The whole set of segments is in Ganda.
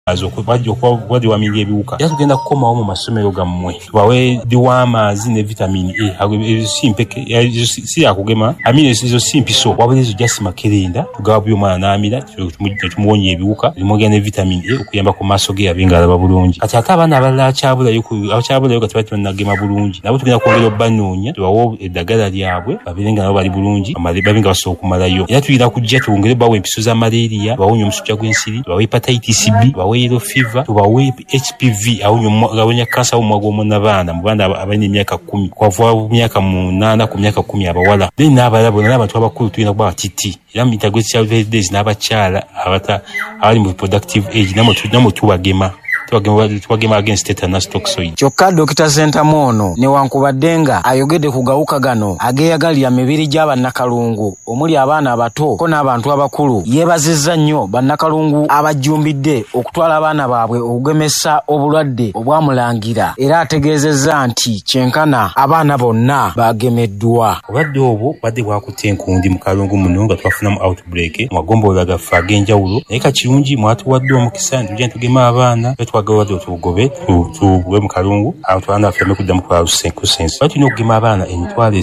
Wadi wa mili ebiwuka era tugenda kukomawo mu masomero gammwe tubawe diwamaazi ne vitamin A si yakugema amino ezo simpiso wabula ezo just makerenda tugawa byo mwana n'amira tumuwonye ebiwuka limogya ne vitamin A okuyamba ku maaso ge abenga alaba bulungi kati ate abaana abalala akyabulayo kati bati bannagema bulungi nabo tugenda kwongera obbanoonya tubawo eddagala lyabwe babeerenga nabo bali bulungi babenga basobola okumalayo era tulina kujja tuwongere bawo empiso za malaria bawonya omusujja gw'ensiri bawo hepatitis B bawo yellow fever tubawe HPV awonya kansa omwago omunabaana mu bana abalina emyaka 10 kwava myaka 8 ku myaka 10 abawala then n'abalabo n'abantu abakulu tulina kuba batiti era mu integrated health days n'abakyala abali mu reproductive age namo tubagema against tetanus toxoid. Kyokka Dr. Sentamono newankubaddenga ayogedde ku gawuka gano ageeyagalira mibiri gy'abannakalungu omuli abaana abato ko n'abantu abakulu yeebazizza nnyo bannakalungu abajjumbidde okutwala abaana baabwe okugemesa obulwadde obwamulangira era ategeezezza nti kyenkana abaana bonna bagemeddwa. Obulwadde obwo badde bwakutte enkundi mu kalungu muno nga twafunamu outbreak mu magombolola gaffe ag'enjawulo naye kakirungi mwatuwadde omukisa ntujja ntugema abaana twagawadi otugobe tuwe mu kalungu abatwana afirme kuddamu kwa kusense tulina okugema abaana emitwalo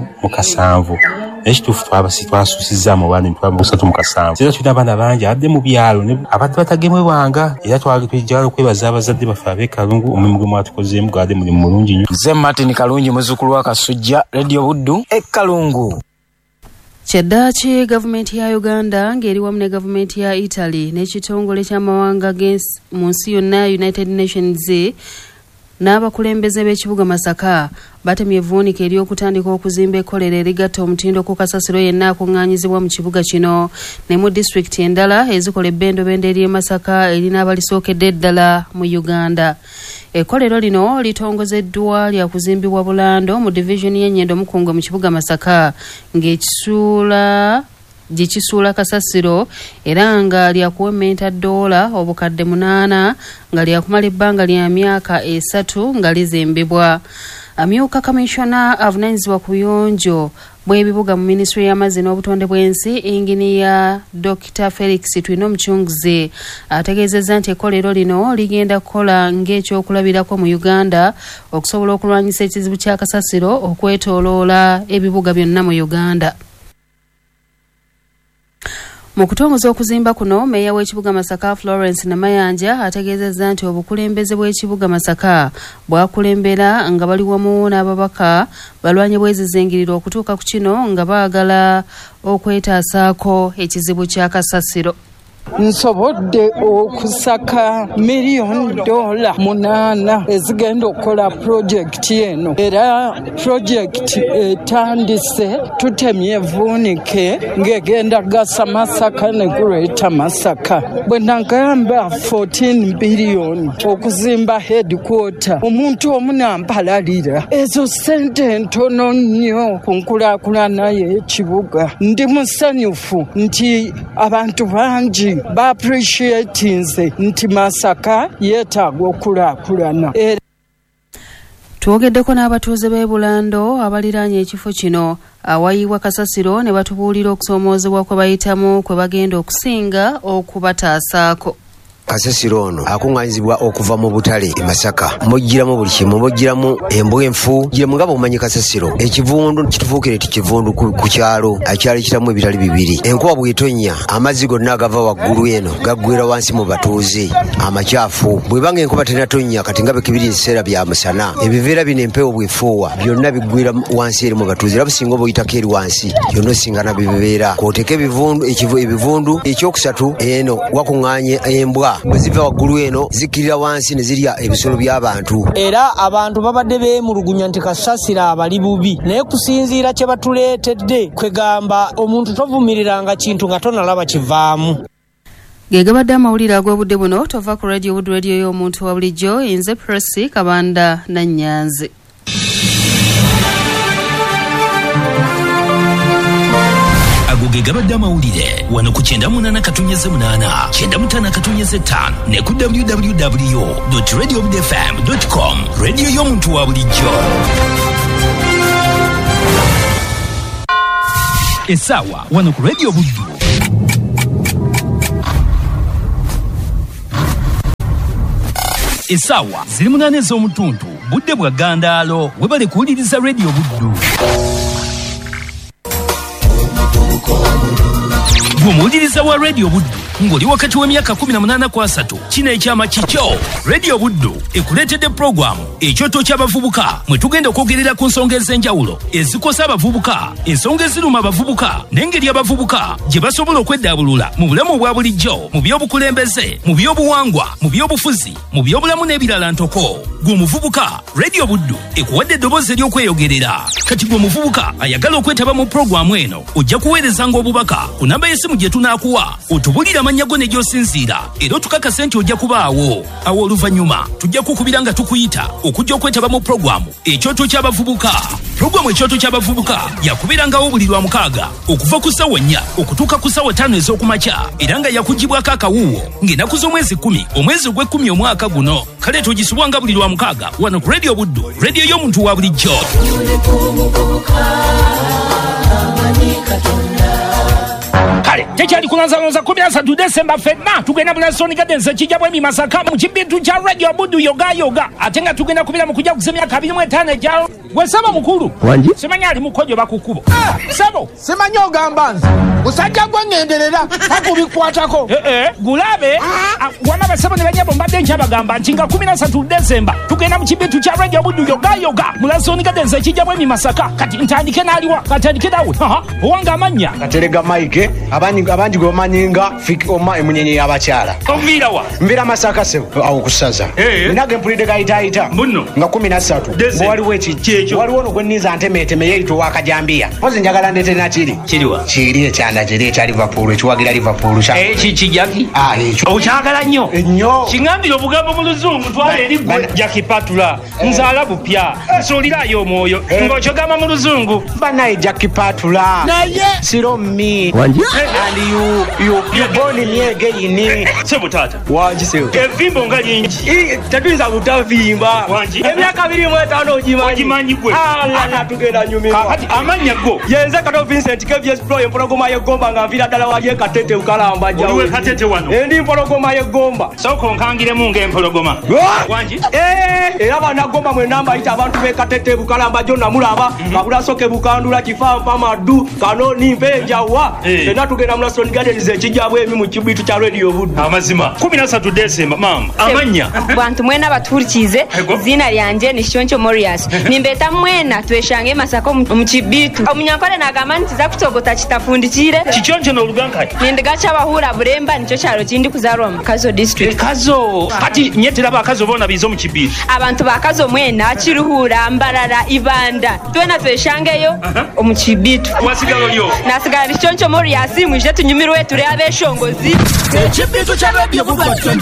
3 ekituufu twasusizzaamu abaana emitwalo 3 era tulina abaana bangi abadde mu byalo abadde batagemebwanga era twagala okwebaza abazadde baffe ab'ekalungu omulimu gwe mwatukozeemu gwadde mulimu mulungi nnyo. Nze Martin Kalungi muzzukulu wa Kasujja Radio Buddu Kalungu. Kyaddaaki gavumenti ya Uganda ng'eri wamu ne gavumenti ya Italy n'ekitongole ky'amawanga mu nsi yonna United Nations n'abakulembeze b'ekibuga Masaka batemye evvuunika ery'okutandika okuzimba ekkolero erigatta omutindo ku kasasiro yenna akuŋŋaanyizibwa mu kibuga kino ne mu disitulikiti endala ezikola ebbendobendo ery'e Masaka erina abalisookedde eddala mu Uganda. Ekkolero lino litongozeddwa lya kuzimbibwa Bulando mu divisioni y'Ennyendo Mukungwe mu kibuga Masaka ng'ekisuula kasasiro era nga lyakuwemmenta $8 nga lyakumala ebbanga lya myaka 3 nga lizimbibwa. Amyuka Commissioner avunanyizibwa ku buyonjo bw'ebibuga mu Ministry y'Amazzi n'obutonde bw'ensi Inginiya Dr. Felix Twinomuchunguzi ategeezezza nti ekkolero lino ligenda kukola ng'ekyokulabirako mu Uganda okusobola okulwanyisa ekizibu kya kasasiro okwetooloola ebibuga byonna mu Uganda. Mu kutongoza okuzimba kuno meeya w'ekibuga Masaka Florence Namayanja ategeezezza nti obukulembeze bw'ekibuga Masaka bwakulembera nga bali wamu n'ababaka balwanye bwezizingirira okutuuka ku kino nga baagala okwetaasaako ekizibu kya kasasiro. Nsobodde okusaka $1,000,000 8 ezigenda okukola projekiti eno era projekiti etandise tutemye evvuunike ng'egenda gasa Masaka ne Greater Masaka. Bwe nagamba $14 billion okuzimba headquarter omuntu omu nampalalira ezo ssente ntono nnyo ku nkulaakulana y'ekibuga. Ndi musanyufu nti abantu bangi ba appreciatinze nti Masaka yeetaaga okulaakulana. Twogeddeko n'abatuuze b'e Bulando abaliraanye ekifo kino awayiibwa kasasiro ne batubuulira okusoomoozebwa kwe bayitamu kwe bagenda okusinga okubataasaako. Kasasiro ono akuŋŋaanyizibwa okuva mu butale e Masaka mujjiramu buli kimu mujjiramu embwenfu gira mugabo omanyi kasasiro ekivundu kitufuukire tikivundu ku kyalo akyalo kiramu ebitali bibiri enkuba bw'etonnya amazzi gonna agava waggulu eno gaggwera wansi mu batuuze amakyafu bw'ebanga enkuba tenatonnya kati nga bekibiri ebiseera bya musana ebiveera bino empewo bwefuuwa byonna biggwera wansi eri mu batuuze era businga oba oyitako eri wansi byonna osingana bibeera kw'oteeka ebivundu ekyokusatu eno wakuŋŋaanye embwa bwe ziva waggulu eno zikirira wansi ne zirya ebisolo by'abantu era abantu babadde beemulugunya nti kasasira abali bubi naye kusinziira kye batuleetedde kwegamba omuntu tovumiriranga kintu nga tonalaba kivaamu. Ge gabadde amawulire ag'obudde buno tova ku Radio Wood Radio y'omuntu wa bulijjo nze Presi Kabanda Nannyanzi. Agoge gabadde amawulire wano ku 98.8 95 ne ku www.radiowoodfm.com radio y'omuntu wa bulijjo. Essaawa wano ku Radio Buddu. essaawa ziri 8 ez'omutuntu budde bwa Gandaalo webale kuwuliriza Radio Buddu. Gumuwuliriza wa Radio Buddu ng'oli wakati w'emyaka 18 ku 3 kino ekyama kikyo. Radio Buddu ekuleetedde puroguramu ekyoto ky'abavubuka mwe tugenda okwogerera ku nsonga ez'enjawulo ezikosa abavubuka, ensonga eziruma abavubuka n'engeri abavubuka gye basobola okweddaabulula mu bulamu obwa bulijjo, mu by'obukulembeze, mu by'obuwangwa, mu by'obufuzi, mu by'obulamu n'ebirala ntoko. Gwe omuvubuka, Radio Buddu ekuwadde eddoboozi ery'okweyogerera. Kati gwe omuvubuka ayagala okwetaba mu puroguramu eno ojja kuweerezanga obubaka ku namba y'essimu gye tunaakuwa otubulira amannya go ne gy'osinziira era otukakase nti ojja kubaawo. Awo oluvannyuma tujja kukubira nga tukuyita okujja okwetaba mu puroguramu ekyoto ky'abavubuka. Puroguramu ekyoto ky'abavubuka yakubirangawo buli lwa 6 okuva ku ssaawa 4 okutuuka ku ssaawa 5 ez'okumakya era nga yakugibwako akawuuwo ng'ennaku z'omwezi 10 omwezi ogw'e10 omwaka guno. Kale togisubwanga buli lwa 6 wano ku Radio Buddu, radio y'omuntu wa bulijjo. Kale tekyali kulanzalonza 13 Desemba ffenna tugenda mu National Gardens ekijja bwemi Masaka mu kibintu kya Radio Buddu yoga ate nga tugenda kubira mu kujja kusemya 25 ejjalo. Gwe Sabo mukulu wanji simanya ali mukojo bakukubo Sabo Simanya ogamba nze musajja gwe ngenderera akubikwatako gulabe wana basabo ne banyabo mbadde nkyabagamba nti nga 13 Desemba tugenda mu kibintu kya Radio Buddu yoga mu National Gardens ekijja bwemi Masaka. Kati ntandike n'aliwa katandike dawe owanga amanya katerega Mike abanji gwe bamanyinga Fikoma emunyenye y'abakyala. Ovira wa Mvira Masaka sebo awo kusaza ninage mpulidde gayitaayita nga 13 waliwo ekikyo waliwo no gwe nniza ntemeeteme yeeyito wakajambiya pozi njagala ndete nakiri kiri ekyanda kiri ekya Liverpool ekiwagira Liverpool kijaki ekyo okyagala nnyo kiŋambira obugambo mu luzungu twala eri gwe jakipatula nzaala bupya nsuulirayo omwoyo ng'okyogamba mu luzungu banaye jakipatula naye siro me and you born in again sebo tata wanji sebo evimbo nga lingi tetuyinza kutavimba wanji emyaka 25 ogimanyi gwe ala tugenda nyumirwa kati amanya go yenze kato Vincent KVS Pro empologoma y'eggomba nga nvira ddala wali ekatete ukalamba jawe oliwe katete wano endi empologoma y'eggomba soko nkangiremu ng'empologoma wanji era banagomba mwe namba ayita abantu b'ekatete bukalamba jonna mulaba kabula soke bukandula kifafa maddu kanoni mpenjawa tena tugenda mu National Gardens ekijja bwemi mu kibitu kya Radio Buddu amazima 13 Desemba mama amanya bantu mwena baturikize zina lyanje ni Shoncho Morias nimbeta mwena tweshange Masaka mu kibitu omunyankole nagamba nti za kutogota kitafundikire kikyonjo n'olugankati nindiga kyabahura buremba nicyo cyaro kindi kuzarwa mu Kazo district Kazo kati nyetera bakazo bona bizo mu kibitu abantu bakazo mwena kiruhura Mbarara Ibanda twena tweshangeyo mu kibitu wasigalo lyo nasigala Shoncho Morias mwije tunyumirwe turi abeshongozi ekibitu kya Radio Buddu 25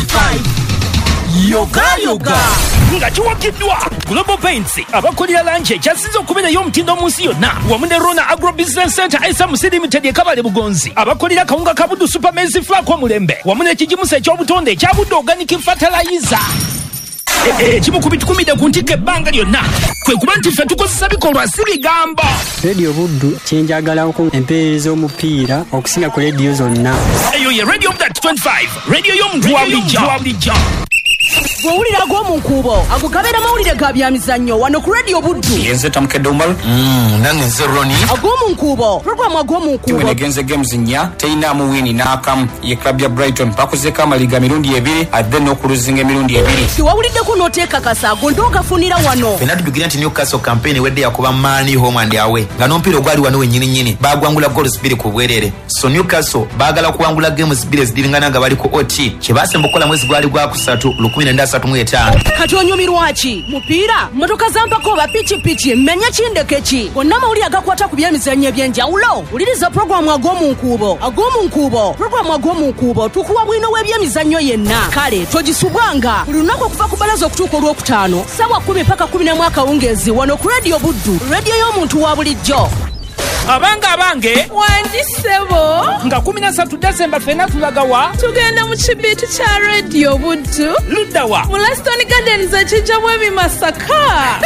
yoga nga kiwakiddwa Global Paints abakolera lanche ekyasize okubeerayo omutindo mu nsi yonna wamu ne Rona Agro Business Center SMC Limited ekabale Bugonzi abakolera kawunga ka Buddu Supermaize Flour Omulembe wamu n'ekigimusa ekyobutonde ekya Buddu Organic Fertilizer ekimu ku bitukumidde ku ntikko ebbanga lyonna kwe kuba nti ffe tukozesa bikolwa si bigambo. Radio Buddu kyenjagalako empeereza omupiira okusinga ku rediyo zonna. Eyo ye Radio Buddu 25 rediyo y'omuntu wa bulijjo. Gwewulira gw'omunkuubo agugabira amawulire ga byamizannyo wano ku Radio Buddu. Yenze tamukedde Umaru nange nze Roni agw'omunkuubo programu agw'omunkuubo tunegenze games nnya teyina muwini n'akamu ye club ya Brighton bakozeko amaliga mirundi 2 adde n'okuluzinga emirundi 2 tiwawuliddeko n'oteekakasa ago ndoogafunira wano fena tubigira nti Newcastle campaign wedde yakuba Mani home and away nga n'omupiira ogwali wano wennyini bagwangula goals 2 ku bwerere so Newcastle baagala kuwangula games 2 ezidingana nga bali ku OT kye baasemba okukola mwezi gwali gwa kusatu 1935 kati onyumirwa ki mupiira mmotoka zampako ba pichi mmenya kindeke ki gonna mawulire agakwata ku byemizannyo eby'enjawulo wuliriza programu ag'omunkuubo programu ag'omunkuubo tukuwa bwino w'ebyemizannyo yenna kale togisubwanga buli lunaku okuva ku balaza okutuuka olwokutaano ssaawa 10 paka 11 akawungeezi wano ku Radio Buddu rediyo y'omuntu wa bulijjo. Abange Wanjisebo nga 13 Desemba fena tulagawa tugenda mu kibitu kya Radio Buddu luddawa mu National Gardens ekijja bwemi Masaka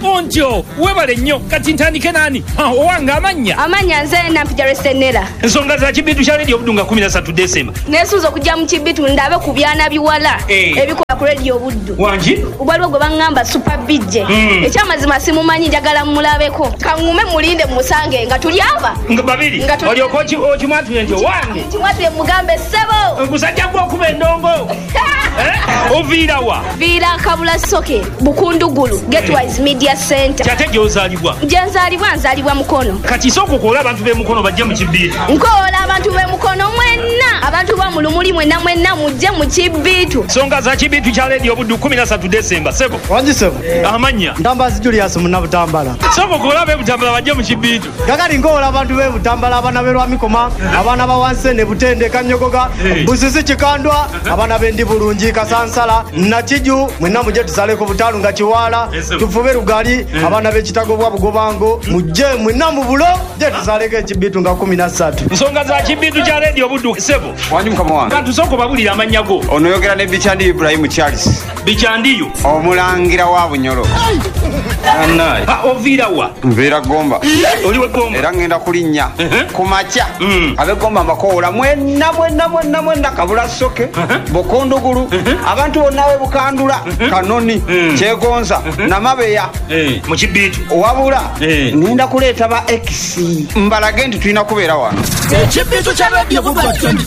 ontyo webale nnyo kati ntandike nani owange amanya nze Nampijja Senera. ensonga za kibitu kya Radio Buddu nga 13 Desemba nesuuza okujja mu kibitu ndabe ku byana biwala ebikola ku Radio Buddu wangi waliwo gwe baŋŋamba super bijje ekyamazima simumanyi njagala mulabeko kaŋŋume mulinde musange nga tuli aba nga babiri olyoka okimwatule nti owange kimwatule mugambe ssebo musajja gwokuba endongo oviira wa viira kabula soke Bukundugulu Getwise Media Center kyate gyozaalibwa nzaalibwa mukono kati sooka okoola abantu b'emukono bajje mu kibiitu nkoola abantu b'emukono mwenna abantu ba mulumuli mwenna mujje mu kibiitu nsonga za kibiitu kya Radio Buddu 13 Desemba sebo wangi sebo amanya Ndambazi Julius Munnabutambala sooka okoola ab'ebutambala bajje mu kibiitu kakati nkoola abantu b'ebutambala abaana b'Erwamikoma abaana ba Wansene Butende Kanyogoga Busisi Kikandwa abaana b'Endi Bulungi Kasansala Nakiju mwenna mujje tusaleko butalu nga Kiwala tufube Lugali abaana b'Ekitago bwa Bugobango mujje mwenna mu bulo je tusaleko ekibiitu nga 13 nsonga za kibiitu kya Radio Buddu sebo wanyi mukama wange kantu sooka obabulira amannya go onoyogera ne Bikyandi Ibrahim Charles Bikyandiyo omulangira wa Bunyoro oviira wa nviira Gomba oliwe Gomba era ngenda kulinnya kumakya ab'Egomba mbakoola mwenna kabula soke Bukundugulu abantu bonna Bukandula Kanoni Kyegonza Namabeya mu kibiitu wabula ninda kuleeta ba X mbalage nti tulina kubeera wano ekibiitu kya Radio Buddu 25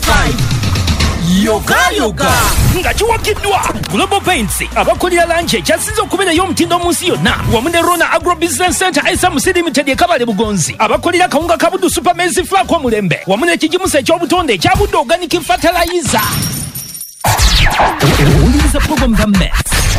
yoga nga kiwakiddwa Global Paints abakolera lanchi ekyasinze okubeera y'omutindo mu nsi yonna wamu ne Rona Agro Business Center SM Limited ekabale Bugonzi abakolera kawunga ka Buddu Super Maize Flour Mulembe wamu n'ekigimusa eky'obutonde ekya Buddu Organic Fertilizer. Owuliriza program The Mets